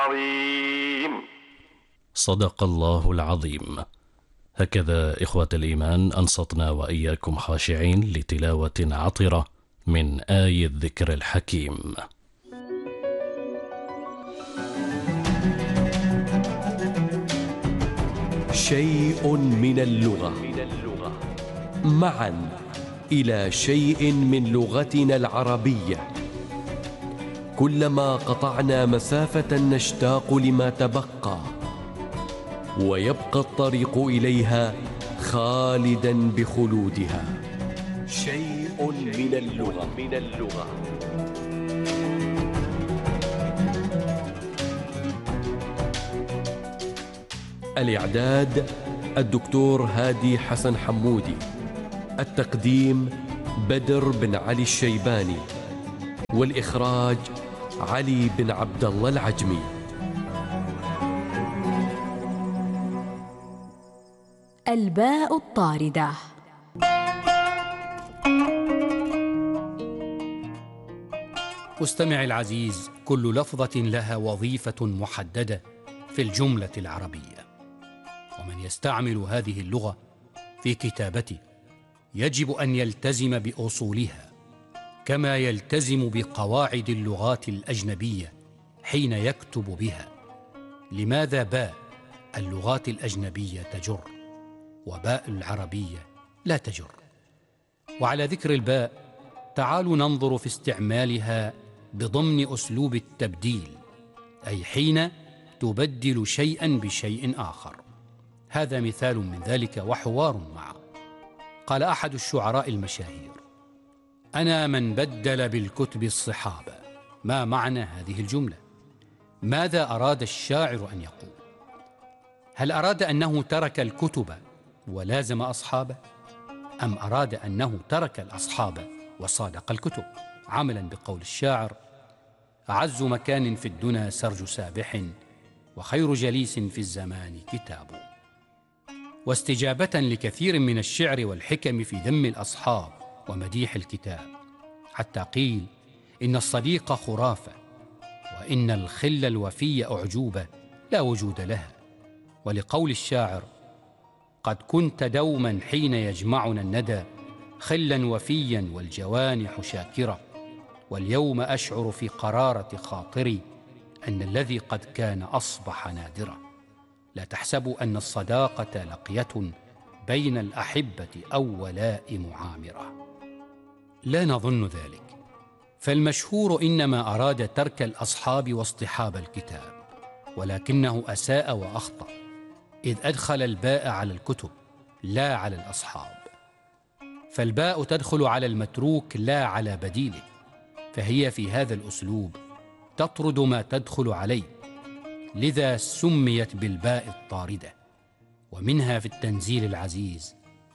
عظيم. صدق الله العظيم. هكذا إخوة الإيمان أنصتنا وإياكم خاشعين لتلاوة عطرة من آي الذكر الحكيم. شيء من اللغة، معا إلى شيء من لغتنا العربية. كلما قطعنا مسافة نشتاق لما تبقى، ويبقى الطريق إليها خالدا بخلودها. شيء من اللغة. الإعداد الدكتور هادي حسن حمودي. التقديم بدر بن علي الشيباني. والإخراج علي بن عبد الله العجمي. الباء الطاردة. مستمعي العزيز، كل لفظة لها وظيفة محددة في الجملة العربية، ومن يستعمل هذه اللغة في كتابته يجب أن يلتزم بأصولها كما يلتزم بقواعد اللغات الأجنبية حين يكتب بها. لماذا باء اللغات الأجنبية تجر وباء العربية لا تجر؟ وعلى ذكر الباء، تعالوا ننظر في استعمالها بضمن أسلوب التبديل، أي حين تبدل شيئا بشيء آخر. هذا مثال من ذلك وحوار معه. قال أحد الشعراء المشاهير: أنا من بدل بالكتب الصحابة. ما معنى هذه الجملة؟ ماذا أراد الشاعر أن يقول؟ هل أراد أنه ترك الكتب ولازم أصحابه؟ أم أراد أنه ترك الأصحاب وصادق الكتب؟ عملا بقول الشاعر: أعز مكان في الدنا سرج سابح، وخير جليس في الزمان كتاب. واستجابة لكثير من الشعر والحكم في ذم الأصحاب ومديح الكتاب، حتى قيل إن الصديق خرافة، وإن الخل الوفي أعجوبة لا وجود لها. ولقول الشاعر: قد كنت دوما حين يجمعنا الندى خلا وفيا والجوانح شاكرة، واليوم أشعر في قرارة خاطري أن الذي قد كان أصبح نادرا. لا تحسبوا أن الصداقة لقية بين الأحبة أو ولاء معامرة. لا نظن ذلك، فالمشهور إنما أراد ترك الأصحاب واصطحاب الكتاب، ولكنه أساء وأخطأ، إذ أدخل الباء على الكتب لا على الأصحاب. فالباء تدخل على المتروك لا على بديله، فهي في هذا الأسلوب تطرد ما تدخل عليه، لذا سميت بالباء الطاردة. ومنها في التنزيل العزيز: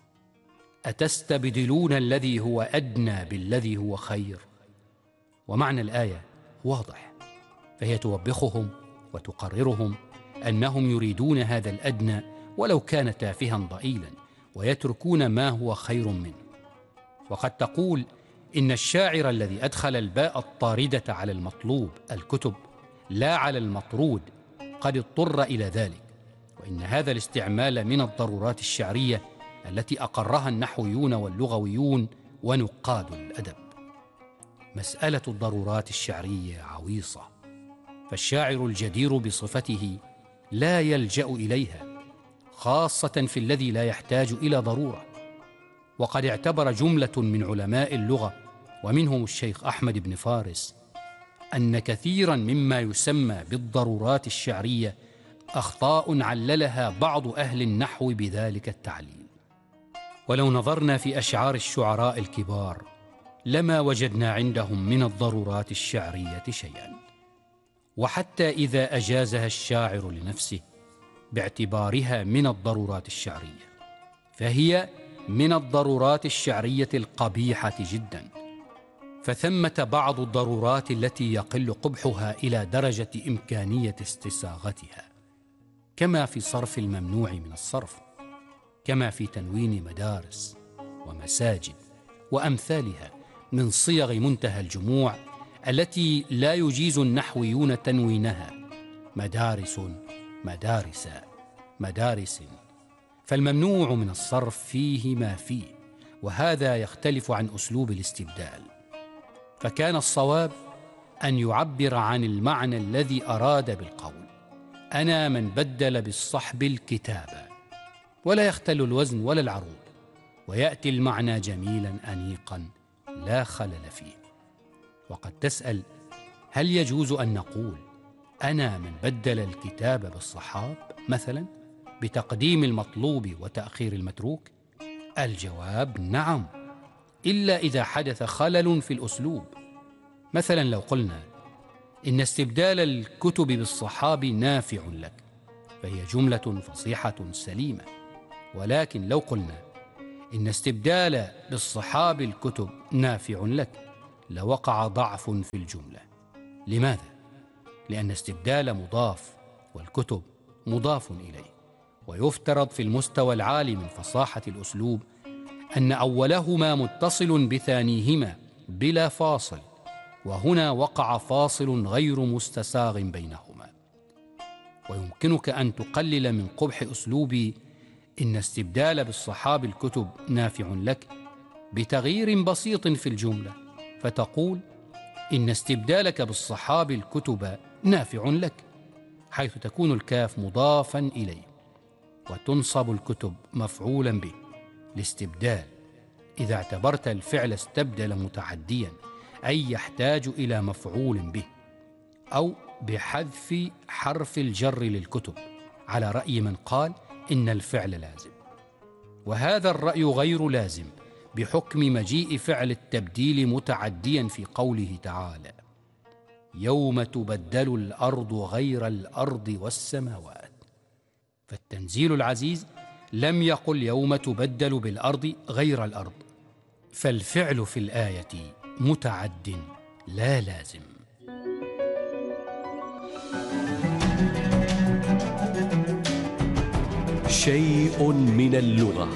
أتستبدلون الذي هو أدنى بالذي هو خير. ومعنى الآية واضح، فهي توبخهم وتقررهم أنهم يريدون هذا الأدنى ولو كان تافها ضئيلا، ويتركون ما هو خير منه. وقد تقول إن الشاعر الذي أدخل الباء الطاردة على المطلوب الكتب لا على المطرود قد اضطر إلى ذلك، وإن هذا الاستعمال من الضرورات الشعرية التي أقرها النحويون واللغويون ونقاد الأدب. مسألة الضرورات الشعرية عويصة، فالشاعر الجدير بصفته لا يلجأ إليها، خاصة في الذي لا يحتاج إلى ضرورة. وقد اعتبر جملة من علماء اللغة ومنهم الشيخ أحمد بن فارس أن كثيرا مما يسمى بالضرورات الشعرية أخطاء عللها بعض أهل النحو بذلك التعليل. ولو نظرنا في أشعار الشعراء الكبار لما وجدنا عندهم من الضرورات الشعرية شيئا. وحتى إذا أجازها الشاعر لنفسه باعتبارها من الضرورات الشعرية، فهي من الضرورات الشعرية القبيحة جدا. فثمة بعض الضرورات التي يقل قبحها إلى درجة إمكانية استساغتها، كما في صرف الممنوع من الصرف، كما في تنوين مدارس ومساجد وأمثالها من صيغ منتهى الجموع التي لا يجيز النحويون تنوينها، مدارس، مدارس، مدارس، فالممنوع من الصرف فيه ما فيه، وهذا يختلف عن أسلوب الاستبدال. فكان الصواب أن يعبر عن المعنى الذي أراد بالقول: أنا من بدل بالصحب الكتاب، ولا يختل الوزن ولا العروض، ويأتي المعنى جميلا أنيقا لا خلل فيه. وقد تسأل: هل يجوز أن نقول أنا من بدل الكتاب بالصحاب مثلا، بتقديم المطلوب وتأخير المتروك؟ الجواب نعم، إلا إذا حدث خلل في الأسلوب. مثلا لو قلنا إن استبدال الكتب بالصحاب نافع لك، فهي جملة فصيحة سليمة. ولكن لو قلنا إن استبدال بالصحاب الكتب نافع لك، لوقع ضعف في الجملة. لماذا؟ لأن استبدال مضاف والكتب مضاف إليه، ويفترض في المستوى العالي من فصاحة الأسلوب أن أولهما متصل بثانيهما بلا فاصل، وهنا وقع فاصل غير مستساغ بينهما. ويمكنك أن تقلل من قبح أسلوبي إن استبدال بالصحاب الكتب نافع لك بتغيير بسيط في الجملة، فتقول إن استبدالك بالصحاب الكتب نافع لك، حيث تكون الكاف مضافا إليه، وتنصب الكتب مفعولا به لاستبدال إذا اعتبرت الفعل استبدل متعديا، أي يحتاج إلى مفعول به، أو بحذف حرف الجر للكتب على رأي من قال إن الفعل لازم. وهذا الرأي غير لازم بحكم مجيء فعل التبديل متعديا في قوله تعالى: يوم تبدل الأرض غير الأرض والسماوات. فالتنزيل العزيز لم يقل يوم تبدل بالأرض غير الأرض، فالفعل في الآية متعد لا لازم. شيء من اللغة.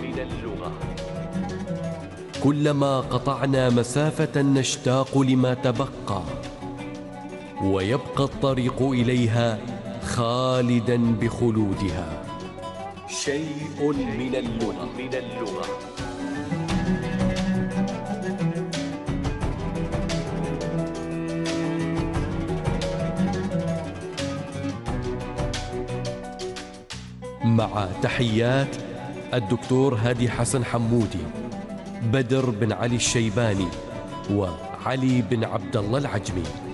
كلما قطعنا مسافة نشتاق لما تبقى، ويبقى الطريق إليها خالدا بخلودها. شيء من اللغة. مع تحيات الدكتور هادي حسن حمودي، بدر بن علي الشيباني، وعلي بن عبد الله العجمي.